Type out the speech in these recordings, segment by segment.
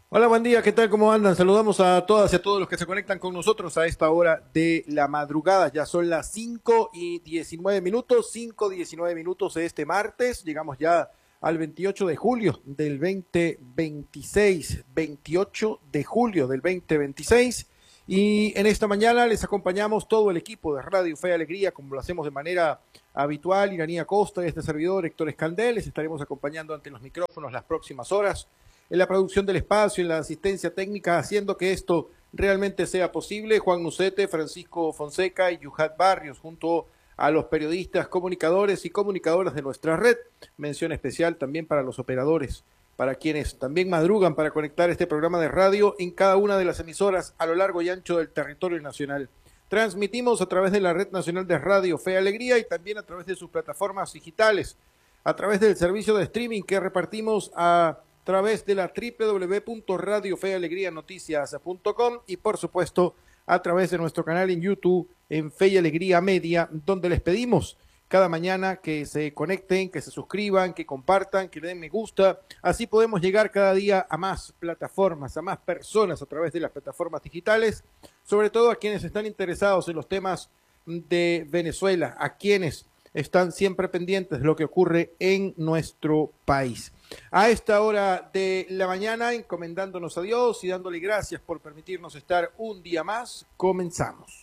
Hola, buen día, ¿qué tal? ¿Cómo andan? Saludamos a todas y a todos los que se conectan con nosotros a esta hora de la madrugada. Ya son las 5:19, 5:19 de este martes. Llegamos ya al 28 de julio del 2026, 28 de julio del 2026. Y en esta mañana les acompañamos todo el equipo de Radio Fe y Alegría, como lo hacemos de manera habitual. Iranía Costa y este servidor, Héctor Escandel, les estaremos acompañando ante los micrófonos las próximas horas en la producción del espacio, en la asistencia técnica, haciendo que esto realmente sea posible. Juan Nucete, Francisco Fonseca y Yuhat Barrios, junto a los periodistas, comunicadores y comunicadoras de nuestra red. Mención especial también para los operadores, para quienes también madrugan para conectar este programa de radio en cada una de las emisoras a lo largo y ancho del territorio nacional. Transmitimos a través de la Red Nacional de Radio Fe y Alegría y también a través de sus plataformas digitales, a través del servicio de streaming que repartimos a través de la www.radiofealegrianoticias.com y por supuesto a través de nuestro canal en YouTube en Fe y Alegría Media, donde les pedimos cada mañana que se conecten, que se suscriban, que compartan, que le den me gusta. Así podemos llegar cada día a más plataformas, a más personas a través de las plataformas digitales, sobre todo a quienes están interesados en los temas de Venezuela, a quienes están siempre pendientes de lo que ocurre en nuestro país. A esta hora de la mañana, encomendándonos a Dios y dándole gracias por permitirnos estar un día más, comenzamos.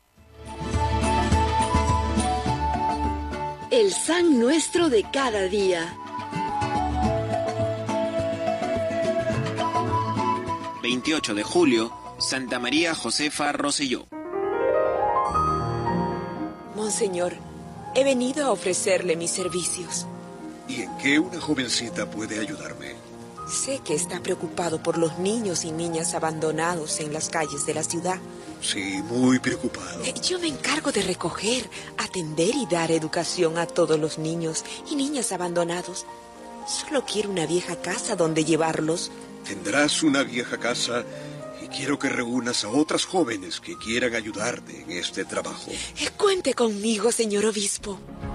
El San Nuestro de cada día. 28 de julio, Santa María Josefa Rosselló. Monseñor, he venido a ofrecerle mis servicios. ¿Y en qué una jovencita puede ayudarme? Sé que está preocupado por los niños y niñas abandonados en las calles de la ciudad. Sí, muy preocupado. Yo me encargo de recoger, atender y dar educación a todos los niños y niñas abandonados. Solo quiero una vieja casa donde llevarlos. Tendrás una vieja casa y quiero que reúnas a otras jóvenes que quieran ayudarte en este trabajo. Cuente conmigo, señor obispo.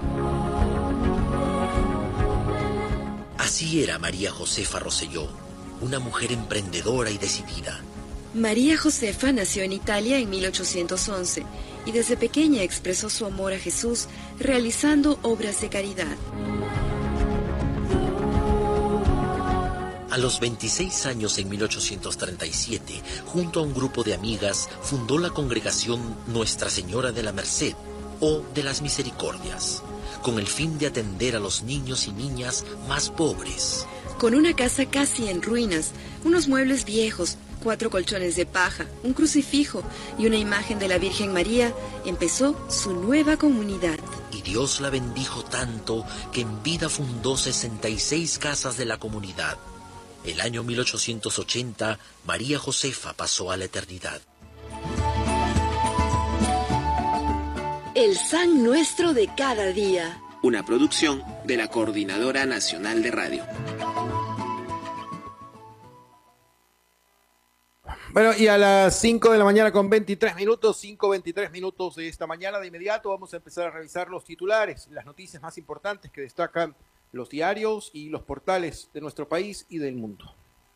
Así era María Josefa Rosselló, una mujer emprendedora y decidida. María Josefa nació en Italia en 1811 y desde pequeña expresó su amor a Jesús realizando obras de caridad. A los 26 años, en 1837, junto a un grupo de amigas, fundó la congregación Nuestra Señora de la Merced, o de las Misericordias, con el fin de atender a los niños y niñas más pobres. Con una casa casi en ruinas, unos muebles viejos, 4 colchones de paja, un crucifijo y una imagen de la Virgen María, empezó su nueva comunidad. Y Dios la bendijo tanto que en vida fundó 66 casas de la comunidad. El año 1880, María Josefa pasó a la eternidad. El San Nuestro de cada día. Una producción de la Coordinadora Nacional de Radio. Bueno, y a las 5 de la mañana con 23 minutos, 5:23 de esta mañana, de inmediato vamos a empezar a revisar los titulares, las noticias más importantes que destacan los diarios y los portales de nuestro país y del mundo.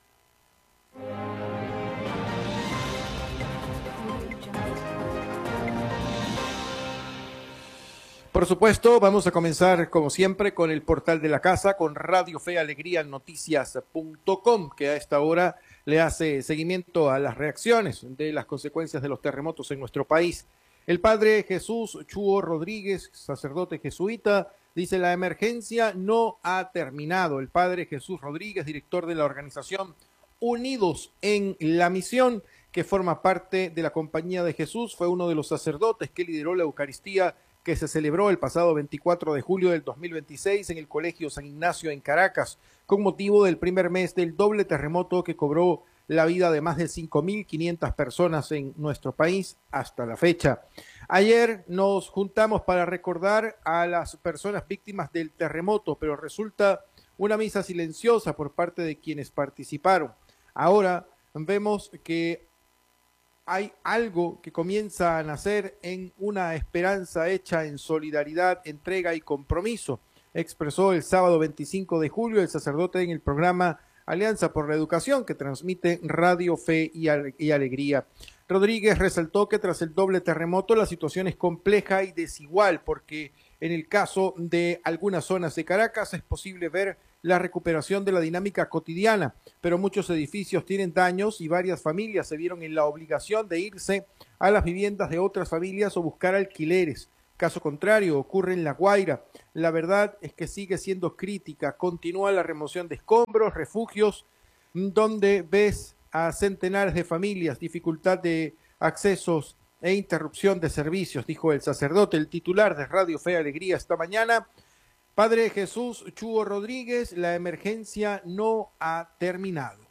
Por supuesto, vamos a comenzar como siempre con el portal de la casa, con Radio Fe Alegría Noticias.com, que a esta hora le hace seguimiento a las reacciones de las consecuencias de los terremotos en nuestro país. El padre Jesús Chuo Rodríguez, sacerdote jesuita, dice: la emergencia no ha terminado. El padre Jesús Rodríguez, director de la organización Unidos en la Misión, que forma parte de la Compañía de Jesús, fue uno de los sacerdotes que lideró la Eucaristía que se celebró el pasado 24 de julio del 2026 en el Colegio San Ignacio en Caracas, con motivo del primer mes del doble terremoto que cobró la vida de más de 5.500 personas en nuestro país hasta la fecha. Ayer nos juntamos para recordar a las personas víctimas del terremoto, pero resulta una misa silenciosa por parte de quienes participaron. Ahora vemos que hay algo que comienza a nacer en una esperanza hecha en solidaridad, entrega y compromiso, expresó el sábado 25 de julio el sacerdote en el programa Alianza por la Educación, que transmite Radio Fe y Alegría. Rodríguez resaltó que tras el doble terremoto la situación es compleja y desigual, porque en el caso de algunas zonas de Caracas es posible ver la recuperación de la dinámica cotidiana, pero muchos edificios tienen daños y varias familias se vieron en la obligación de irse a las viviendas de otras familias o buscar alquileres. Caso contrario, ocurre en La Guaira. La verdad es que sigue siendo crítica. Continúa la remoción de escombros, refugios, donde ves a centenares de familias, dificultad de accesos e interrupción de servicios, dijo el sacerdote, el titular de Radio Fe y Alegría esta mañana. Padre Jesús Chuo Rodríguez, la emergencia no ha terminado.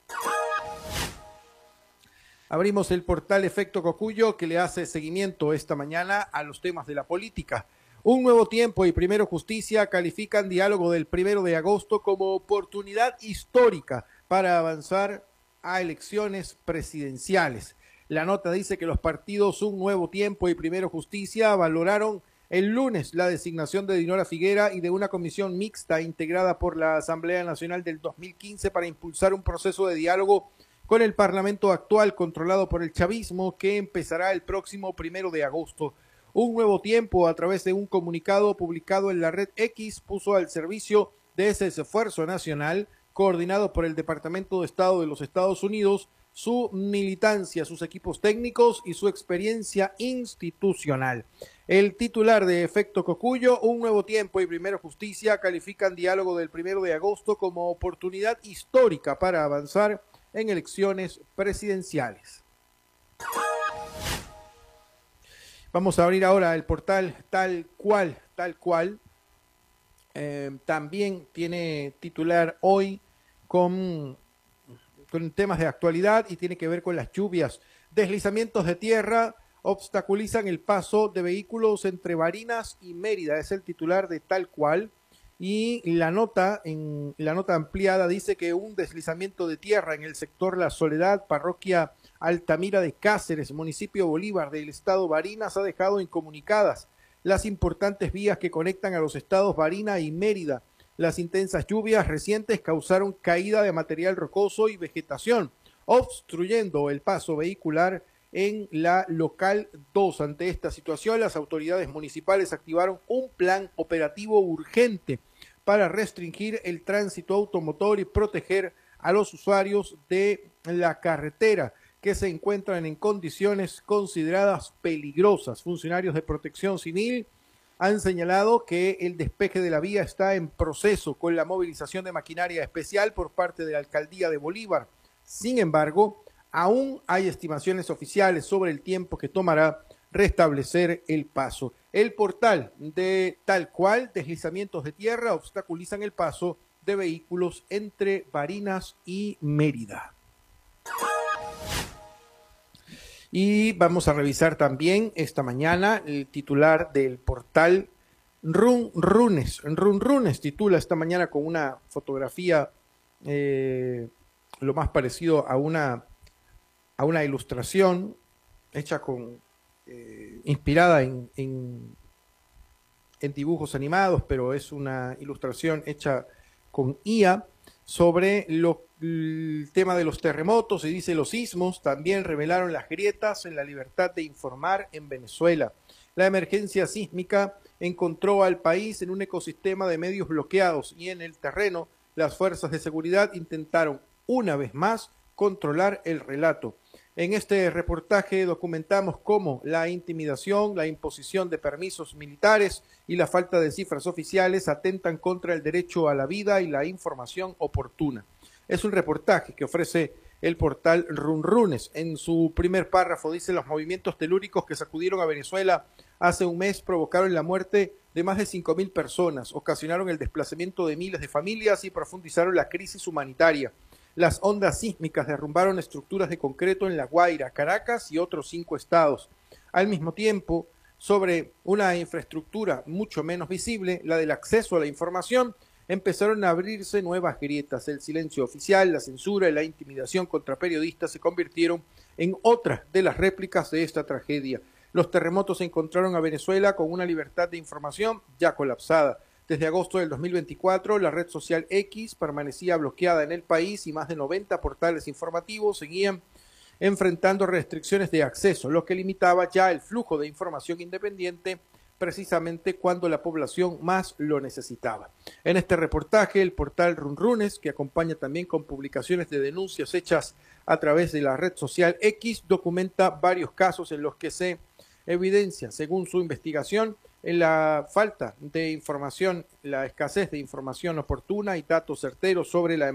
Abrimos el portal Efecto Cocuyo, que le hace seguimiento esta mañana a los temas de la política. Un Nuevo Tiempo y Primero Justicia califican diálogo del 1 de agosto como oportunidad histórica para avanzar a elecciones presidenciales. La nota dice que los partidos Un Nuevo Tiempo y Primero Justicia valoraron el lunes la designación de Dinora Figuera y de una comisión mixta integrada por la Asamblea Nacional del 2015 para impulsar un proceso de diálogo con el Parlamento actual controlado por el chavismo que empezará el próximo 1 de agosto. Un Nuevo Tiempo, a través de un comunicado publicado en la red X, puso al servicio de ese esfuerzo nacional, coordinado por el Departamento de Estado de los Estados Unidos, su militancia, sus equipos técnicos y su experiencia institucional. El titular de Efecto Cocuyo, Un Nuevo Tiempo y Primero Justicia califican diálogo del 1 de agosto como oportunidad histórica para avanzar en elecciones presidenciales. Vamos a abrir ahora el portal Tal Cual. También tiene titular hoy con temas de actualidad y tiene que ver con las lluvias. Deslizamientos de tierra obstaculizan el paso de vehículos entre Barinas y Mérida. Es el titular de Tal Cual. Y la nota ampliada dice que un deslizamiento de tierra en el sector La Soledad, parroquia Altamira de Cáceres, municipio Bolívar del estado Barinas, ha dejado incomunicadas las importantes vías que conectan a los estados Barinas y Mérida. Las intensas lluvias recientes causaron caída de material rocoso y vegetación, obstruyendo el paso vehicular en la local 2. Ante esta situación, las autoridades municipales activaron un plan operativo urgente para restringir el tránsito automotor y proteger a los usuarios de la carretera que se encuentran en condiciones consideradas peligrosas. Funcionarios de Protección Civil han señalado que el despeje de la vía está en proceso con la movilización de maquinaria especial por parte de la Alcaldía de Bolívar. Sin embargo, aún hay estimaciones oficiales sobre el tiempo que tomará restablecer el paso. El portal de Tal Cual, deslizamientos de tierra obstaculizan el paso de vehículos entre Barinas y Mérida. Y vamos a revisar también esta mañana el titular del portal Runrunes. Runrunes titula esta mañana con una fotografía lo más parecido a una ilustración hecha inspirada en dibujos animados, pero es una ilustración hecha con IA sobre el tema de los terremotos, y dice: los sismos también revelaron las grietas en la libertad de informar en Venezuela. La emergencia sísmica encontró al país en un ecosistema de medios bloqueados y en el terreno las fuerzas de seguridad intentaron una vez más controlar el relato. En este reportaje documentamos cómo la intimidación, la imposición de permisos militares y la falta de cifras oficiales atentan contra el derecho a la vida y la información oportuna. Es un reportaje que ofrece el portal Runrunes. En su primer párrafo dice: los movimientos telúricos que sacudieron a Venezuela hace un mes provocaron la muerte de más de 5.000 personas, ocasionaron el desplazamiento de miles de familias y profundizaron la crisis humanitaria. Las ondas sísmicas derrumbaron estructuras de concreto en La Guaira, Caracas y otros 5 estados. Al mismo tiempo, sobre una infraestructura mucho menos visible, la del acceso a la información, empezaron a abrirse nuevas grietas. El silencio oficial, la censura y la intimidación contra periodistas se convirtieron en otras de las réplicas de esta tragedia. Los terremotos encontraron a Venezuela con una libertad de información ya colapsada. Desde agosto del 2024, la red social X permanecía bloqueada en el país y más de 90 portales informativos seguían enfrentando restricciones de acceso, lo que limitaba ya el flujo de información independiente precisamente cuando la población más lo necesitaba. En este reportaje, el portal Runrunes, que acompaña también con publicaciones de denuncias hechas a través de la red social X, documenta varios casos en los que se evidencia, según su investigación, en la falta de información, la escasez de información oportuna y datos certeros sobre la